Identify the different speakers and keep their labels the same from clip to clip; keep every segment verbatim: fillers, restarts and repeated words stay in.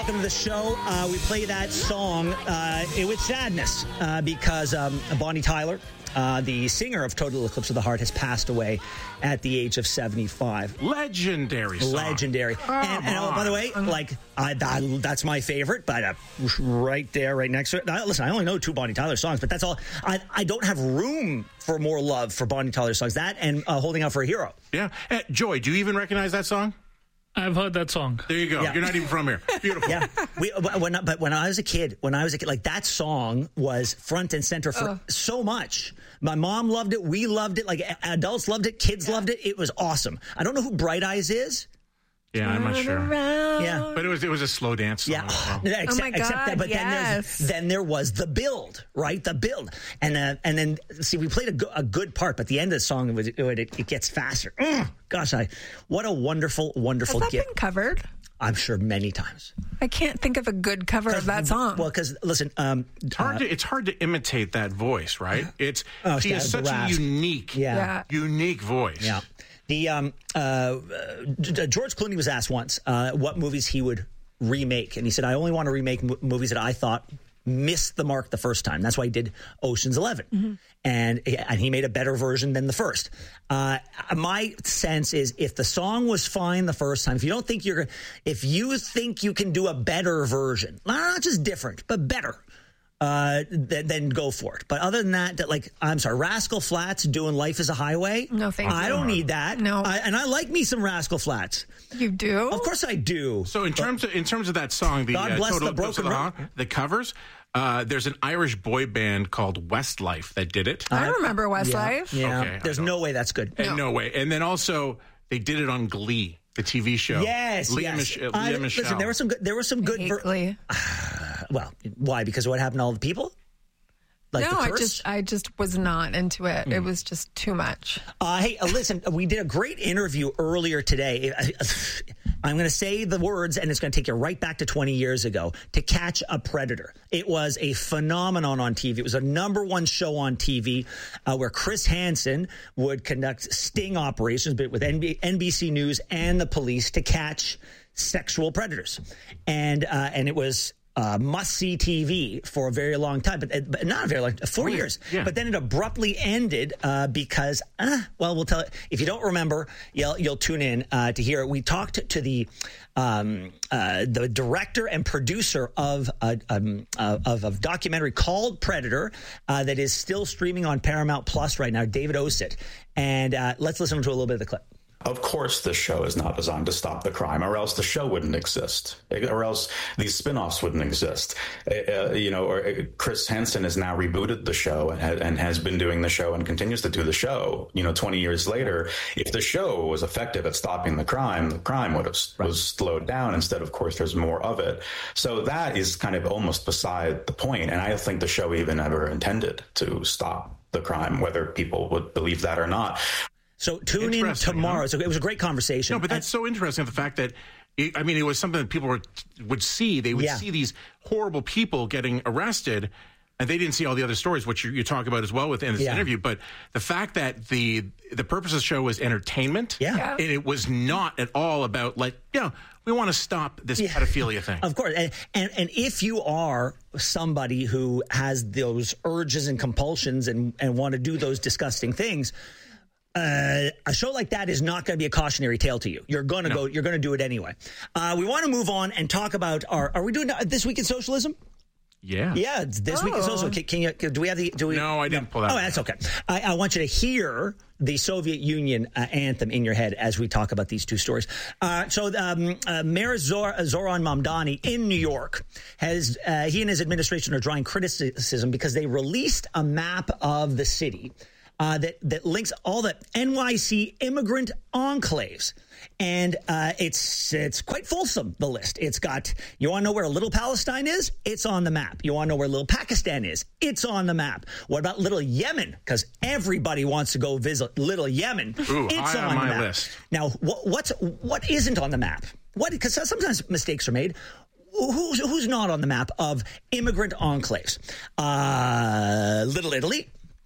Speaker 1: welcome to the show. Uh, we play that song uh, with sadness uh, because um, Bonnie Tyler, uh, the singer of Total Eclipse of the Heart, has passed away at the age of seventy-five.
Speaker 2: Legendary song.
Speaker 1: Legendary. And, and oh, by the way, like I, I, that's my favorite, but uh, right there, right next to it. Now, listen, I only know two Bonnie Tyler songs, but that's all. I, I don't have room for more love for Bonnie Tyler songs. That and uh, Holding Out for a Hero.
Speaker 2: Yeah. Uh, Joy, do you even recognize that song?
Speaker 3: I've heard that song.
Speaker 2: There you go.
Speaker 1: Yeah.
Speaker 2: You're not even from here. Beautiful.
Speaker 1: Yeah. We, when, but when I was a kid, when I was a kid, like that song was front and center for
Speaker 4: oh.
Speaker 1: so much. My mom loved it. We loved it. Like adults loved it. Kids yeah. loved it. It was awesome. I don't know who Bright Eyes is.
Speaker 2: Yeah, I'm not sure.
Speaker 4: Around.
Speaker 1: Yeah.
Speaker 2: But it was it was a slow dance song.
Speaker 1: Yeah.
Speaker 2: Well.
Speaker 1: Except,
Speaker 4: oh my God,
Speaker 1: except that, but
Speaker 4: yes.
Speaker 1: then, there's, then there was the build, right? The build. And uh, and then, see, we played a, go- a good part, but the end of the song, it, it, it gets faster. Mm, gosh, I what a wonderful, wonderful
Speaker 4: Has that
Speaker 1: gift.
Speaker 4: been covered?
Speaker 1: I'm sure many times.
Speaker 4: I can't think of a good cover of that song.
Speaker 1: Well, because, listen. Um,
Speaker 2: It's hard,
Speaker 1: uh,
Speaker 2: to, it's hard to imitate that voice, right? It's
Speaker 1: Oh,
Speaker 2: He
Speaker 1: yeah,
Speaker 2: has
Speaker 1: the
Speaker 2: such a
Speaker 1: rasp.
Speaker 2: unique,
Speaker 1: Yeah.
Speaker 4: Yeah.
Speaker 2: unique voice.
Speaker 1: Yeah. The um, uh, George Clooney was asked once uh, what movies he would remake, and he said, "I only want to remake m- movies that I thought missed the mark the first time." That's why he did Ocean's Eleven, mm-hmm. and and he made a better version than the first. Uh, my sense is, if the song was fine the first time, if you don't think you're, if you think you can do a better version, not just different, but better. Uh, then, then go for it. But other than that, that, like, I'm sorry, Rascal Flatts doing Life is a Highway.
Speaker 4: No, thank
Speaker 1: I
Speaker 4: you.
Speaker 1: don't need that.
Speaker 4: No.
Speaker 1: I, and I like me some Rascal Flatts.
Speaker 4: You do?
Speaker 1: Of course I do.
Speaker 2: So in terms of in terms of that song, the
Speaker 1: God
Speaker 2: uh,
Speaker 1: bless
Speaker 2: Total
Speaker 1: the
Speaker 2: Eclipse of
Speaker 1: Broken
Speaker 2: the
Speaker 1: Road.
Speaker 2: Heart, the covers, uh, there's an Irish boy band called Westlife that did it.
Speaker 4: I remember Westlife.
Speaker 1: Yeah.
Speaker 2: Okay, I
Speaker 1: There's
Speaker 2: don't.
Speaker 1: no way that's good.
Speaker 2: And no way. And then also they did it on Glee, the T V show.
Speaker 1: Yes,
Speaker 2: Leah,
Speaker 1: yes.
Speaker 2: Mich-
Speaker 1: Uh,
Speaker 2: Leah Michelle.
Speaker 1: listen, there were some good. There were some good.
Speaker 4: Hate
Speaker 1: ver-
Speaker 4: Glee.
Speaker 1: well, why? Because of what happened to all the people. Like
Speaker 4: no,
Speaker 1: the
Speaker 4: I
Speaker 1: curse?
Speaker 4: just I just was not into it.
Speaker 1: Hmm.
Speaker 4: It was just too much.
Speaker 1: Uh, hey, uh, listen, we did a great interview earlier today. I'm going to say the words, and it's going to take you right back to twenty years ago, To Catch a Predator. It was a phenomenon on T V. It was a number one show on T V uh, where Chris Hansen would conduct sting operations, but with N B C News and the police, to catch sexual predators. And uh, and it was... Uh, must-see T V for a very long time, but, but not a very long, four years.
Speaker 2: Yeah.
Speaker 1: But then it abruptly ended uh, because, uh, well, we'll tell it. If you don't remember, you'll, you'll tune in uh, to hear it. We talked to the um, uh, the director and producer of a, um, uh, of a documentary called Predator uh, that is still streaming on Paramount Plus right now, David Ossett. And uh, let's listen to a little bit of the clip.
Speaker 5: Of course, this show is not designed to stop the crime, or else the show wouldn't exist, or else these spin-offs wouldn't exist. Uh, you know, or uh, Chris Hansen has now rebooted the show and, ha- and has been doing the show and continues to do the show. You know, twenty years later, if the show was effective at stopping the crime, the crime would have right. was slowed down. Instead, of course, there's more of it. So that is kind of almost beside the point. And I don't think the show even ever intended to stop the crime, whether people would believe that or not.
Speaker 1: So tune in tomorrow.
Speaker 2: Huh?
Speaker 1: So it was a great conversation.
Speaker 2: No, but that's so interesting, the fact that, it, I mean, it was something that people were, would see. They would
Speaker 1: yeah.
Speaker 2: see these horrible people getting arrested, and they didn't see all the other stories, which you, you talk about as well within this
Speaker 1: yeah.
Speaker 2: interview. But the fact that the the purpose of the show was entertainment,
Speaker 1: yeah. Yeah.
Speaker 2: and it was not at all about, like, yeah, you know, we want to stop this yeah. pedophilia thing.
Speaker 1: Of course. And, and and if you are somebody who has those urges and compulsions and, and want to do those disgusting things, Uh, a show like that is not going to be a cautionary tale to you. You're going to no. go. You're going to do it anyway. Uh, we want to move on and talk about our. Are we doing this week in socialism?
Speaker 2: Yeah.
Speaker 1: Yeah. It's this oh. week in socialism. Can, can you? Do we have the? Do we?
Speaker 2: No, I didn't no. pull that.
Speaker 1: Oh, that's okay. I, I want you to hear the Soviet Union uh, anthem in your head as we talk about these two stories. Uh, so, um, uh, Mayor Zor- Zoran Mamdani in New York has uh, he and his administration are drawing criticism because they released a map of the city. Uh, that, that links all the N Y C immigrant enclaves. And uh, it's it's quite fulsome, the list. It's got, you want to know where Little Palestine is? It's on the map. You want to know where Little Pakistan is? It's on the map. What about Little Yemen? Because everybody wants to go visit Little Yemen.
Speaker 2: Ooh,
Speaker 1: it's
Speaker 2: high
Speaker 1: on,
Speaker 2: on
Speaker 1: the
Speaker 2: my
Speaker 1: map.
Speaker 2: list.
Speaker 1: Now, what, what's, what isn't on the map? What? Because sometimes mistakes are made. Who's, who's not on the map of immigrant enclaves? Uh, Little Italy.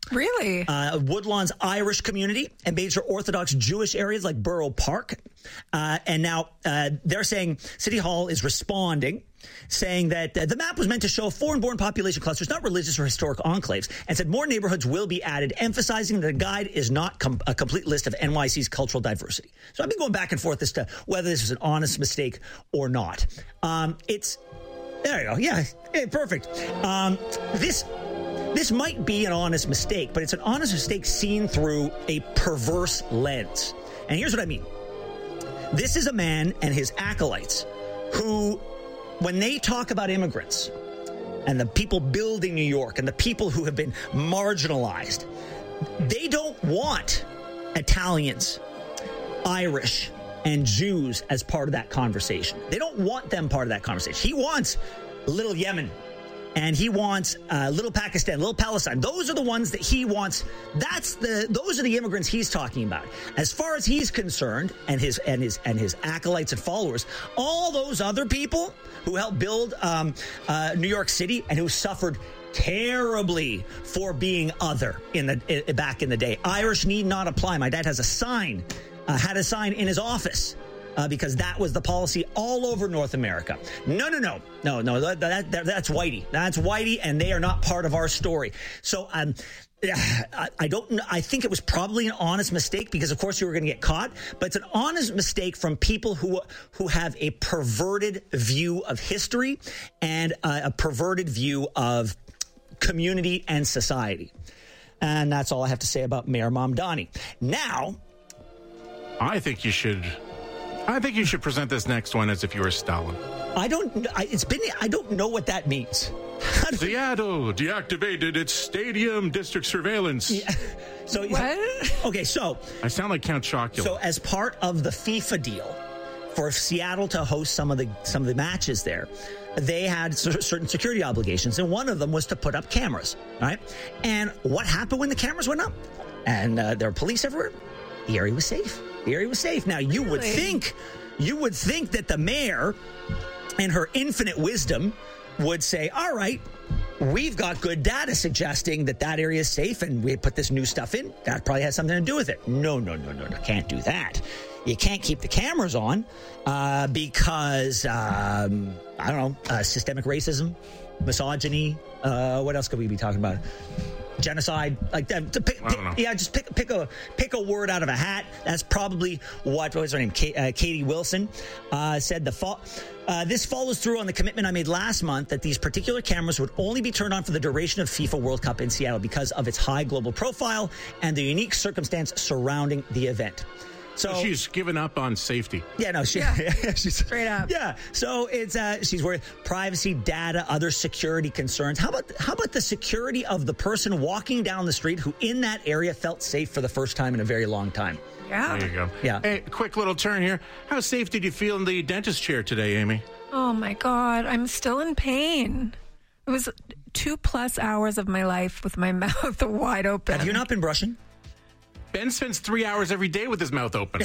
Speaker 4: Really?
Speaker 1: Uh, Woodlawn's Irish community and major Orthodox Jewish areas like Borough Park. Uh, and now uh, they're saying City Hall is responding, saying that uh, the map was meant to show foreign-born population clusters, not religious or historic enclaves, and said more neighborhoods will be added, emphasizing that the guide is not com- a complete list of N Y C's cultural diversity. So I've been going back and forth as to whether this was an honest mistake or not. Um, it's... There you go. Yeah, yeah perfect. Um, this... This might be an honest mistake, but it's an honest mistake seen through a perverse lens. And here's what I mean. This is a man and his acolytes who, when they talk about immigrants and the people building New York and the people who have been marginalized, they don't want Italians, Irish, and Jews as part of that conversation. They don't want them part of that conversation. He wants little Yemen. And he wants uh, little Pakistan, little Palestine. Those are the ones that he wants. That's the those are the immigrants he's talking about. As far as he's concerned, and his and his and his acolytes and followers, all those other people who helped build um, uh, New York City and who suffered terribly for being other in the uh, back in the day. Irish need not apply. My dad has a sign, uh, had a sign in his office. Uh, because that was the policy all over North America. No, no, no, no, no. That, that, that, that's Whitey. That's Whitey, and they are not part of our story. So um, I, I don't. I think it was probably an honest mistake because, of course, you were going to get caught. But it's an honest mistake from people who who have a perverted view of history and uh, a perverted view of community and society. And that's all I have to say about Mayor Mamdani. Now,
Speaker 2: I think you should. I think you should present this next one as if you were Stalin.
Speaker 1: I don't. I, it's been. I don't know what that means.
Speaker 2: Seattle deactivated its stadium district surveillance.
Speaker 1: Yeah. So
Speaker 4: what?
Speaker 1: Okay, so
Speaker 2: I sound like Count Chocula.
Speaker 1: So as part of the FIFA deal for Seattle to host some of the some of the matches there, they had certain security obligations, and one of them was to put up cameras. Right? And what happened when the cameras went up? And uh, there were police everywhere. The area was safe. The area was safe. Now, you
Speaker 4: really?
Speaker 1: would think, you would think that the mayor, in her infinite wisdom, would say, all right, we've got good data suggesting that that area is safe, and we put this new stuff in. That probably has something to do with it. No, no, no, no, no, can't do that. You can't keep the cameras on uh, because, um, I don't know, uh, systemic racism, misogyny. Uh, what else could we be talking about? Genocide, like that. To pick, pick, yeah, just pick pick a pick a word out of a hat. That's probably what, what was her name? Kate, uh, Katie Wilson uh, said. The fall. Uh, this follows through on the commitment I made last month that these particular cameras would only be turned on for the duration of FIFA World Cup in Seattle because of its high global profile and the unique circumstance surrounding the event. So
Speaker 2: she's given up on safety.
Speaker 1: Yeah, no, she,
Speaker 4: yeah.
Speaker 1: yeah, she's
Speaker 4: straight up.
Speaker 1: Yeah, so it's uh, she's worried privacy, data, other security concerns. How about how about the security of the person walking down the street who in that area felt safe for the first time in a very long time?
Speaker 4: Yeah.
Speaker 2: There you go.
Speaker 1: Yeah.
Speaker 2: Hey, quick little turn here. How safe did you feel in the dentist chair today, Amy?
Speaker 4: Oh my God, I'm still in pain. It was two plus hours of my life with my mouth wide open.
Speaker 1: Have you not been brushing?
Speaker 2: Ben spends three hours every day with his mouth open.
Speaker 1: uh,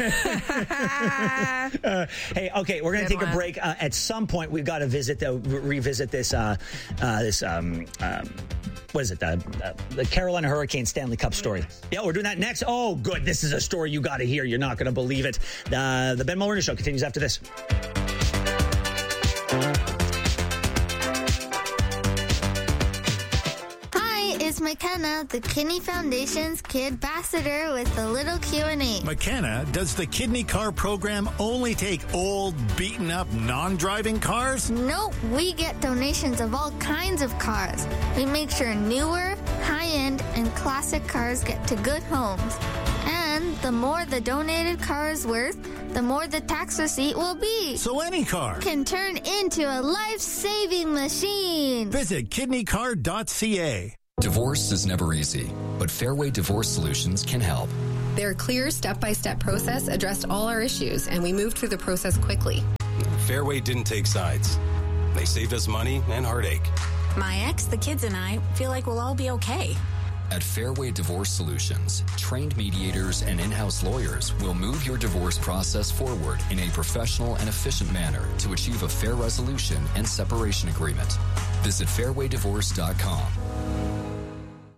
Speaker 1: hey, okay, we're going to take
Speaker 4: one.
Speaker 1: a break. Uh, at some point, we've got to visit, the, re- revisit this, uh, uh, this, um, um, what is it, uh, uh, the Carolina Hurricane Stanley Cup story. Yeah, we're doing that next. Oh, good. This is a story you got to hear. You're not going to believe it. Uh, the Ben Mulroney Show continues after this.
Speaker 6: It's McKenna, the Kidney Foundation's Kid Ambassador with a little Q and A.
Speaker 7: McKenna, does the Kidney Car program only take old, beaten-up, non-driving cars?
Speaker 6: Nope, we get donations of all kinds of cars. We make sure newer, high-end, and classic cars get to good homes. And the more the donated car is worth, the more the tax receipt will be.
Speaker 7: So any car
Speaker 6: can turn into a life-saving machine.
Speaker 7: Visit kidney car dot c a.
Speaker 8: Divorce is never easy, but Fairway Divorce Solutions can help.
Speaker 9: Their clear step-by-step process addressed all our issues, and we moved through the process quickly.
Speaker 10: Fairway didn't take sides. They saved us money and heartache.
Speaker 11: My ex, the kids, and I feel like we'll all be okay.
Speaker 8: At Fairway Divorce Solutions, trained mediators and in-house lawyers will move your divorce process forward in a professional and efficient manner to achieve a fair resolution and separation agreement. Visit fairway divorce dot com.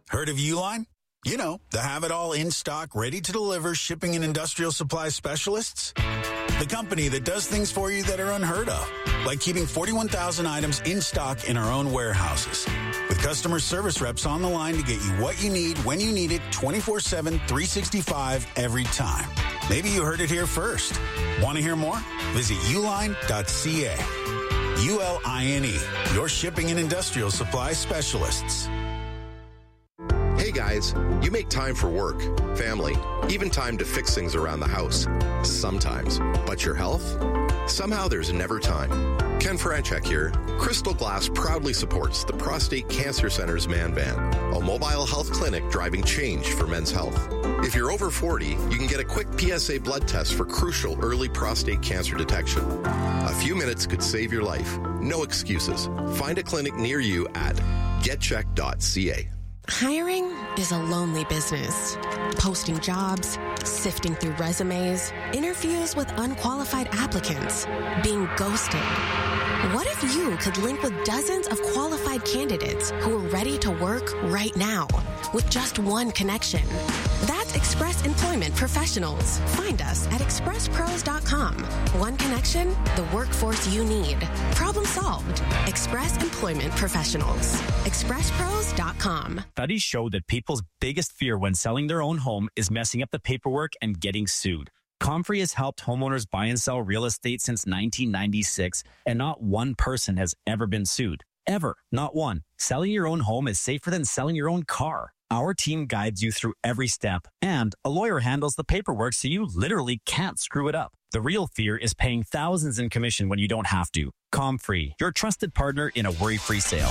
Speaker 7: Heard of Uline? You know, the have-it-all in-stock, ready-to-deliver shipping and industrial supply specialists. The company that does things for you that are unheard of, like keeping forty-one thousand items in stock in our own warehouses. With customer service reps on the line to get you what you need when you need it twenty-four seven, three sixty-five every time. Maybe you heard it here first. Want to hear more? Visit uline dot c a. U L I N E, your shipping and industrial supply specialists.
Speaker 12: Hey guys, you make time for work, family, even time to fix things around the house. Sometimes. But your health? Somehow there's never time. Ken Franchek here. Crystal Glass proudly supports the Prostate Cancer Center's Man Van, a mobile health clinic driving change for men's health. If you're over forty, you can get a quick P S A blood test for crucial early prostate cancer detection. A few minutes could save your life. No excuses. Find a clinic near you at get check dot c a.
Speaker 13: Hiring is a lonely business. Posting jobs, sifting through resumes, interviews with unqualified applicants, being ghosted. What if you could link with dozens of qualified candidates who are ready to work right now with just one connection? That's Express Employment Professionals. Find us at express pros dot com. One connection, the workforce you need. Problem solved. Express Employment Professionals. express pros dot com.
Speaker 14: Studies show that people's biggest fear when selling their own home is messing up the paperwork and getting sued. Comfrey has helped homeowners buy and sell real estate since nineteen ninety-six, and not one person has ever been sued. Ever. Not one. Selling your own home is safer than selling your own car. Our team guides you through every step, and a lawyer handles the paperwork so you literally can't screw it up. The real fear is paying thousands in commission when you don't have to. Comfrey, your trusted partner in a worry-free sale.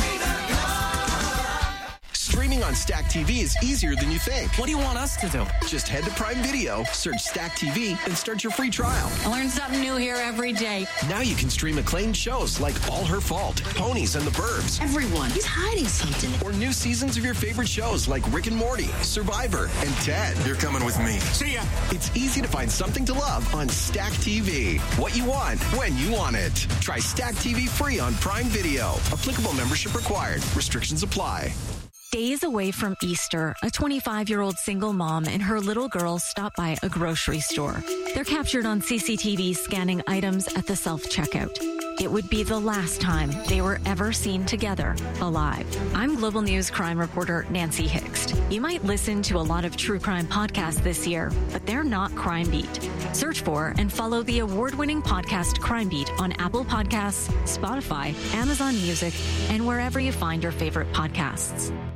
Speaker 15: Streaming on Stack T V is easier than you think. What do you want us to do? Just head to Prime Video, search Stack T V, and start your free trial.
Speaker 11: I learn something new here every day.
Speaker 15: Now you can stream acclaimed shows like All Her Fault, Ponies and the Burbs.
Speaker 11: Everyone, he's hiding something.
Speaker 15: Or new seasons of your favorite shows like Rick and Morty, Survivor, and Ted.
Speaker 10: You're coming with me.
Speaker 15: See ya. It's easy to find something to love on Stack T V. What you want, when you want it. Try Stack T V free on Prime Video. Applicable membership required. Restrictions apply.
Speaker 16: Days away from Easter, a twenty-five-year-old single mom and her little girl stop by a grocery store. They're captured on C C T V scanning items at the self-checkout. It would be the last time they were ever seen together, alive. I'm Global News crime reporter Nancy Hixt. You might listen to a lot of true crime podcasts this year, but they're not Crime Beat. Search for and follow the award-winning podcast Crime Beat on Apple Podcasts, Spotify, Amazon Music, and wherever you find your favorite podcasts.